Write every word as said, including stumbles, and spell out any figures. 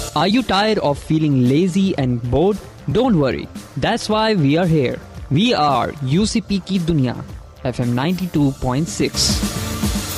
Are you tired of feeling lazy and bored? Don't worry. That's why we are here. We are U C P Ki Dunya, F M ninety-two point six.